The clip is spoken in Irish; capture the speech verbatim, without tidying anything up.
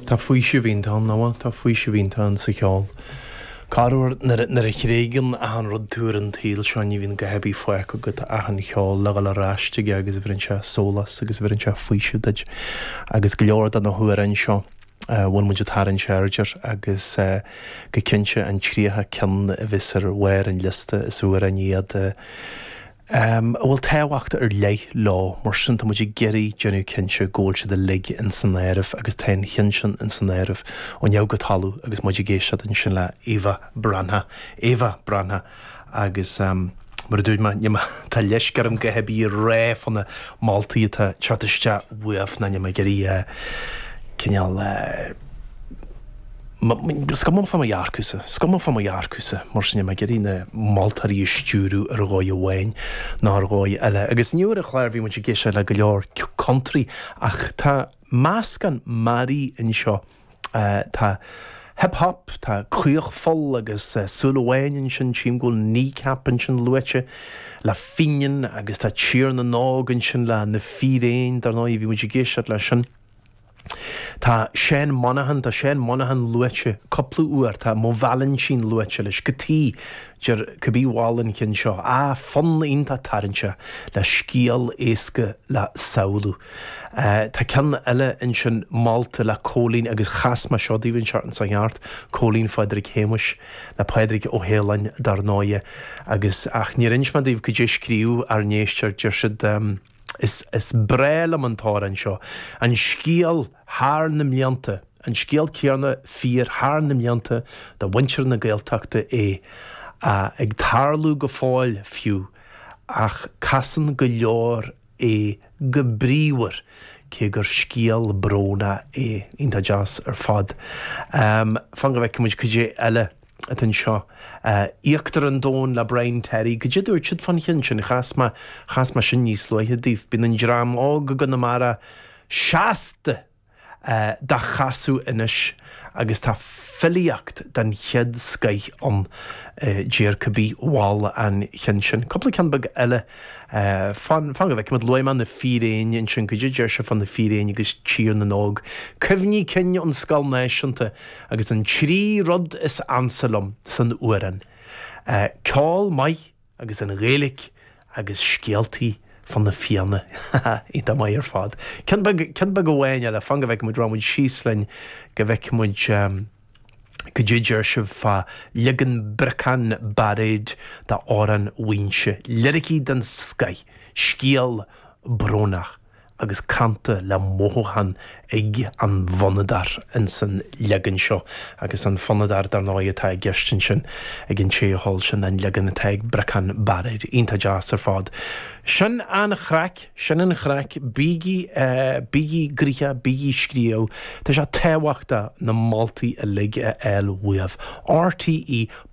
Tá faoi sé bhíonn ná tá faoi sé bhíonn sa cheáil. Carúir nar a chréigean a an rud túr an tíl seán ní bhíon go hebí foiach go a an cheáil le le ráiste agus bhíonn se sólas agus bhíonn se faoi siúdaid agus go leor an na thuarann seo bhain muid tarann séidir agus go cinse an tríotha ceann a bhís ar bhair an lista is uair an iad Um, bhfuil táhachtta ar leith lá mar sin tá muidir geirí genú cinse ggóil se de lig in san éirih agus tain chinsin in san éirih ó neamh go talú agus muidir géisiad in sin le Eva Branha Eva Branha agus um, mar dúid ma nema tá leisgarm go hebí ré fan na Maltaí tá chatiste buamh na nema geirí uh, cineal uh, Scamon fan jaarkusse, scamon fan jaarkusse, mar sin me gerína Maltaí stúrú ar gáid bhain ná gáid eile. Agus nuair a chláir bhí mu géise le go leor country ach tá máscan marí in seo uh, tá hip-hop, tá cuiochfol agus uh, sulahhain sin tím ghil kneecapan sin luite le fiin agus tá tír na nágan sin le na fíréin dar ná bhí mu géise le sin. Tá Shane Monahan, tá Shane Monahan luite coppla uair, tá Mo Valentín luite leis gotí gur cobí bhálan cin seo a fan ionta tarintse le scíal éasca le saoilú. Uh, tá cean eile in sin Malta le cólín agus chasma seo díhann seart an sa gheart cólín Fadric Héimis le Padraig Ó Héalainn dar náide agus ach ní rins ma díomh go dtí scríú ar néistear deir siad um, Is, is bréil am an táran seo. An scíal haar na mlianta, an scíal cearna fír haar na mlianta da winter na gaeltachta é a ag tarlú go fáil fiú ach casan go leor é go bríomhar cé gur scíal bróna é ínta jazz ar fad. Um, Fanga bheith muid cudé eile at an seo. Uh, Íochttar an dón le Brian Terry, go dúir siad fan chin sin chasma chasma sin níos loithe díobh bin an drám ága go na mara seasta uh, da chasú inis agus tá filiacht den chead scaith an uh, déir cobí bháil an chin sin. Coppla cean bag eile uh, fan go bheith mud loiman na fíréin in sin go dúir se fan na fíréin agus tír na nág. Cymhní cinne an scal náisianta agus an trí rud is ansalom san uaran. Uh, Cáil mai agus an rélik agus scialtaí fan na fianna ínta mai ar fad. Cyn bag go bhhain eile fan go bheith mud rámud síoslein go bheith mud um, go dúidir sibh fa ligan bricán baréid da áran winse. Lyricí den sky, scíal brónach agus canta le móhan ag an bhonadar in san legan seo agus an bhonadar dar náid tá gestin sin ag an tréáil sin an legan atá ag bricán baréid ínta jazz ar fad. Sin an chrac, sin an chrac, bígi, uh, bígi gríthe, bígi scrío, tá sé táhachta na Maltaí a lig a eil uamh. R T E